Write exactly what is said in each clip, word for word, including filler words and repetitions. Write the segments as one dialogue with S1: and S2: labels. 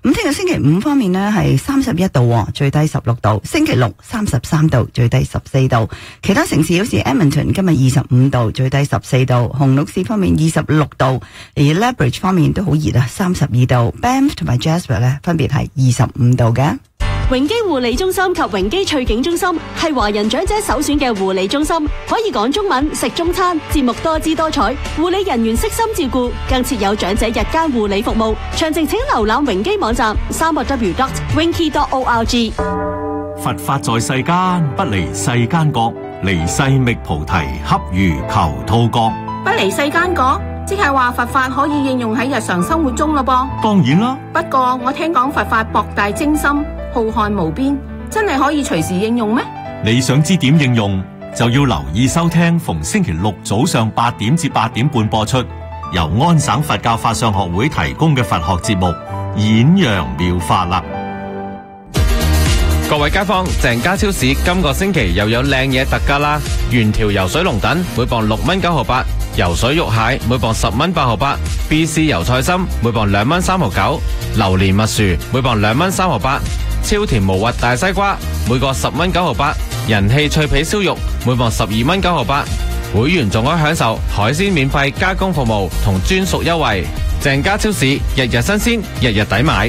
S1: 咁聽日星期五方面呢，係三十一度，最低十六度；星期六三十三度，最低十四度。其他城市好似 Edmonton 今日二十五度，最低十四度；紅綠市方面二十六度，而 Lethbridge 方面都好熱啊，三十二度。Banff 同埋 Jasper 呢，分別係二十五度嘅。
S2: 榮基護理中心及榮基翠景中心係華人長者首選嘅護理中心，可以講中文、食中餐，節目多姿多彩，護理人員悉心照顧，更設有長者日間護理服務。詳情請瀏覽榮基網站三個 w dot winky dot org。
S3: 佛法在世間，不離世間覺，離世覓菩提，恰如求兔角。
S4: 不離世間覺，即係話佛法可以應用喺日常生活中咯噃。
S3: 當然啦，
S4: 不過我聽講佛法博大精深，浩瀚無邊，真係可以隨時應用咩？
S3: 你想知點應用，就要留意收聽逢星期六早上八點至八點半播出，由安省佛教法相學會提供嘅佛學節目《演揚妙法》啦。
S5: 各位街坊，鄭家超市今個星期又有靚嘢特價啦！原條游水龍躉每磅六蚊九毫八，游水肉蟹每磅十蚊八毫八 ，B C 油菜心每磅兩蚊三毫九，榴蓮蜜薯每磅兩蚊三毫八，超甜無核大西瓜每個十蚊九毫八，人氣脆皮燒肉每磅十二蚊九毫八。會員仲可以享受海鮮免費加工服務同專屬優惠。鄭家超市日日新鮮，日日抵買。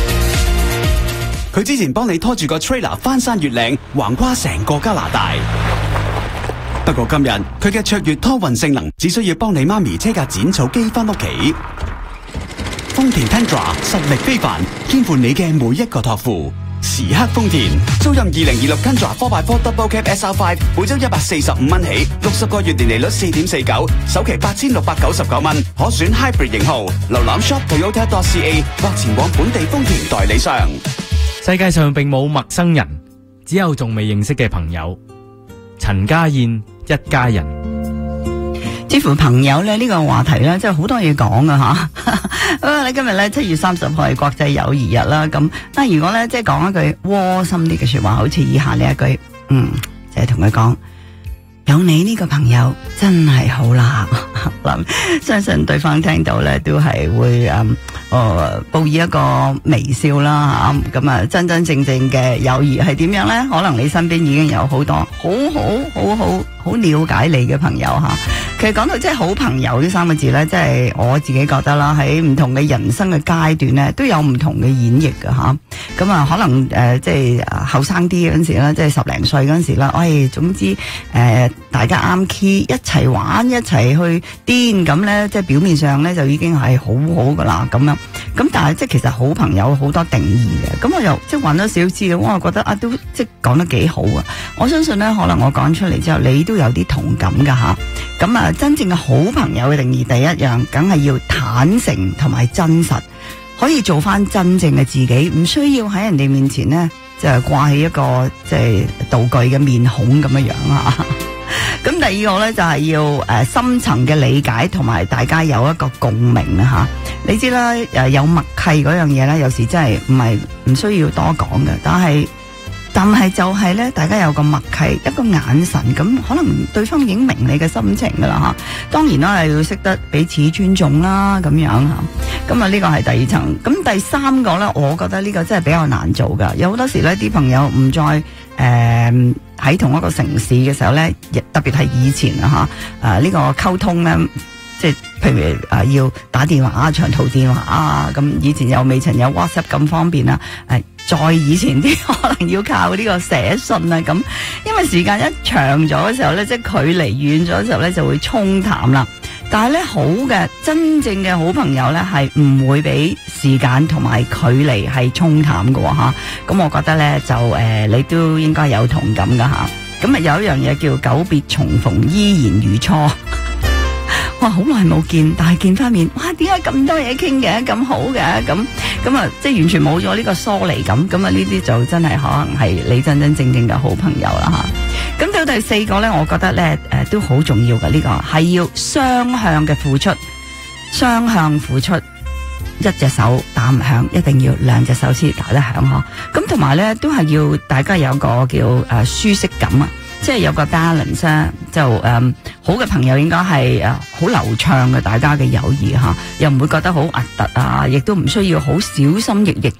S6: 佢之前幫你拖住個 trailer 翻山越嶺，橫跨成個加拿大。不過今日佢嘅卓越拖運性能，只需要幫你媽咪車架剪草機翻屋企。豐田 Tundra 實力非凡，肩負你嘅每一個託付。時刻豐田，租任二零二六 Tundra 四 by 四 Double Cab S R 五，每周一百四十五蚊起，六十個月年利率四點四九，首期八千六百九十九蚊，可選 Hybrid 型號。瀏覽 shop toyota dot c a 或前往本地豐田代理商。
S7: 世界上並冇陌生人，只有仲未認識嘅朋友。陳家燕一家人。
S1: 似乎朋友咧呢個話題咧，真係好多嘢講啊吓。咁你今日咧七月三十號係國際友誼日啦，咁但係如果咧即係講一句窩心啲嘅說話，好似以下呢一句，嗯，就係同佢講，有你呢個朋友真係好啦。諗相信對方聽到咧都係會誒，誒報以一個微笑啦吓。咁啊，真真正正嘅友誼係點樣咧？可能你身邊已經有好多好好好好好了解你嘅朋友吓。其實講到即係好朋友呢三個字咧，即係我自己覺得啦，喺唔同嘅人生嘅階段咧，都有唔同嘅演繹㗎吓。咁啊，可能誒、呃、即係後生啲嗰陣時啦，即係十零歲嗰陣時啦，哎，總之誒、呃、大家啱 key 一齊玩一齊去癲咁咧，即係表面上咧就已經係好好噶啦咁樣。咁但係即係其實好朋友好多定義嘅。咁我又即係揾咗少少資料，我又覺得啊都即係講得幾好啊！我相信咧，可能我講出嚟之後，你都有啲同感噶吓。咁啊，真正嘅好朋友嘅定義，第一樣梗係要坦誠同埋真實，可以做翻真正嘅自己，唔需要喺人哋面前呢，就係掛起一個即係道具嘅面孔咁樣樣啊。咁第二個咧就係要誒深層嘅理解，同埋大家有一個共鳴啊吓。你知啦，誒有默契嗰樣嘢咧，有時真係唔係唔需要多講嘅，但係。但係就係咧，大家有個默契，一個眼神，咁可能對方已經明你嘅心情噶啦吓。當然啦，係要識得彼此尊重啦，咁樣吓。咁啊，呢個係第二層。咁第三個咧，我覺得呢個真係比較難做噶。有好多時咧，啲朋友唔再誒喺、呃、同一個城市嘅時候咧，特別係以前啊吓，誒、呃、呢、這個溝通咧。即係譬如誒、呃、要打電話啊，長途電話啊，咁以前又未曾有 WhatsApp 咁方便啊，誒、呃、再以前啲可能要靠呢個寫信啊，咁因為時間一長咗嘅時候咧，即係距離遠咗嘅時候咧，就會沖淡啦。但係咧，好嘅真正嘅好朋友咧，係唔會俾時間同埋距離係沖淡嘅吓。咁我覺得咧就誒、呃、你都應該有同感噶吓。咁啊有一樣嘢叫久別重逢依然如初。哇，好耐冇見，但係見翻面，哇，點解咁多嘢傾嘅，咁好嘅，咁咁啊，即係完全冇咗呢個疏離感，咁啊呢啲就真係可能係你真真正正嘅好朋友啦吓。咁到第四個咧，我覺得咧，誒、呃、都好重要嘅，呢、這個係要雙向嘅付出，雙向付出，一隻手打唔響，一定要兩隻手先打得響嗬。咁同埋咧，都係要大家有個叫誒、呃、舒適感啊。即係有個 balance 啊，就誒、嗯、好嘅朋友應該係誒好流暢嘅，大家嘅友誼吓，又唔會覺得好核突啊，亦都唔需要好小心翼翼